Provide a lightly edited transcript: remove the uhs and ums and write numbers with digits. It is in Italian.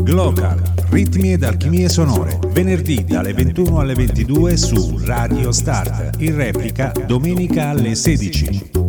Glocal, ritmi ed alchimie sonore, venerdì dalle 21 alle 22 su Radio Start, in replica domenica alle 16.